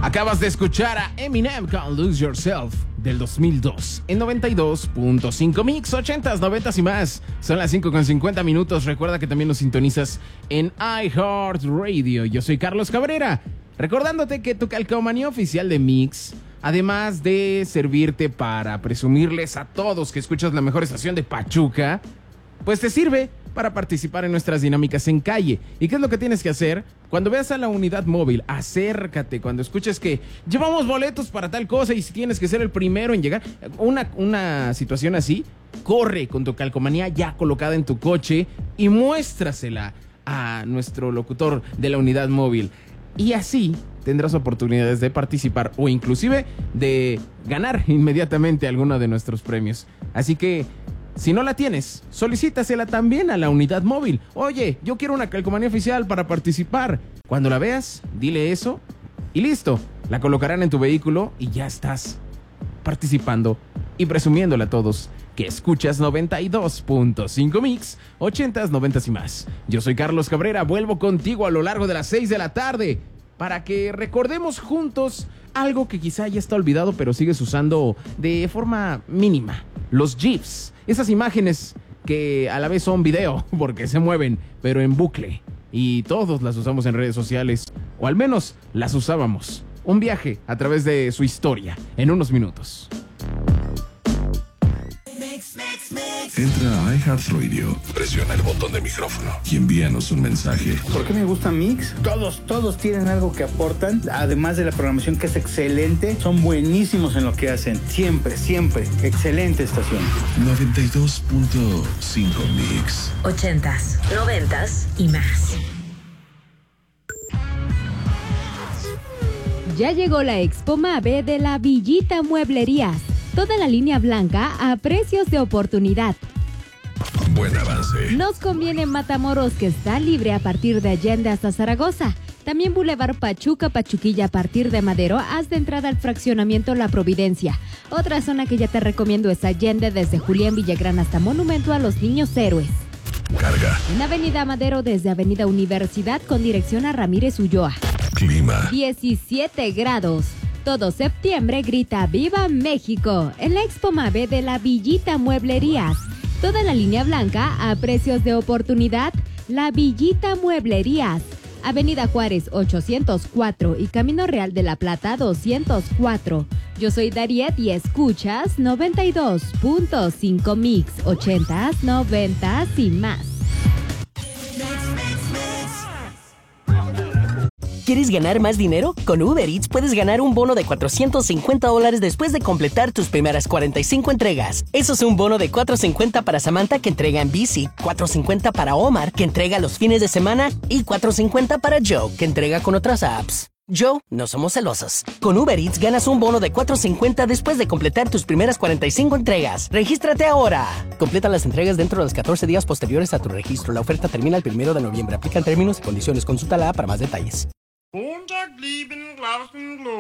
Acabas de escuchar a Eminem con Lose Yourself del 2002 en 92.5 Mix, 80s, 90s y más. Son las 5:50. Recuerda que también nos sintonizas en iHeartRadio. Yo soy Carlos Cabrera, recordándote que tu calcomanía oficial de Mix, además de servirte para presumirles a todos que escuchas la mejor estación de Pachuca, pues te sirve para participar en nuestras dinámicas en calle. ¿Y qué es lo que tienes que hacer? Cuando veas a la unidad móvil, acércate. Cuando escuches que llevamos boletos para tal cosa y si tienes que ser el primero en llegar, una situación así, corre con tu calcomanía ya colocada en tu coche y muéstrasela a nuestro locutor de la unidad móvil. Y así tendrás oportunidades de participar o inclusive de ganar inmediatamente alguno de nuestros premios. Así que, si no la tienes, solicítasela también a la unidad móvil. Oye, yo quiero una calcomanía oficial para participar. Cuando la veas, dile eso y listo. La colocarán en tu vehículo y ya estás participando y presumiéndole a todos que escuchas 92.5 Mix, 80s, 90s y más. Yo soy Carlos Cabrera, vuelvo contigo a lo largo de las 6 de la tarde para que recordemos juntos algo que quizá ya está olvidado, pero sigues usando de forma mínima. Los GIFs. Esas imágenes que a la vez son video, porque se mueven, pero en bucle. Y todos las usamos en redes sociales, o al menos las usábamos. Un viaje a través de su historia, en unos minutos. Entra a iHeartRadio, presiona el botón de micrófono y envíanos un mensaje. ¿Por qué me gusta Mix? Todos tienen algo que aportan, además de la programación que es excelente, son buenísimos en lo que hacen, siempre, excelente estación. 92.5 Mix. 80s, 90s y más. Ya llegó la Expo Mave de la Villita Mueblerías. Toda la línea blanca a precios de oportunidad. Buen avance. Nos conviene en Matamoros, que está libre a partir de Allende hasta Zaragoza. También Boulevard Pachuca, Pachuquilla a partir de Madero hasta entrada al fraccionamiento La Providencia. Otra zona que ya te recomiendo es Allende desde Julián Villagrán hasta Monumento a los Niños Héroes. Carga. En Avenida Madero desde Avenida Universidad con dirección a Ramírez Ulloa. Clima. 17 grados. Todo septiembre grita ¡Viva México! En la Expo Mave de la Villita Mueblerías. Toda la línea blanca a precios de oportunidad. La Villita Mueblerías. Avenida Juárez 804 y Camino Real de la Plata 204. Yo soy Dariet y escuchas 92.5 Mix, 80s, 90s y más. ¿Quieres ganar más dinero? Con Uber Eats puedes ganar un bono de $450 después de completar tus primeras 45 entregas. Eso es un bono de $450 para Samantha, que entrega en bici, $450 para Omar, que entrega los fines de semana, y $450 para Joe, que entrega con otras apps. Joe, no somos celosos. Con Uber Eats ganas un bono de $450 después de completar tus primeras 45 entregas. ¡Regístrate ahora! Completa las entregas dentro de los 14 días posteriores a tu registro. La oferta termina el 1 de noviembre. Aplican términos y condiciones. Consulta la app para más detalles.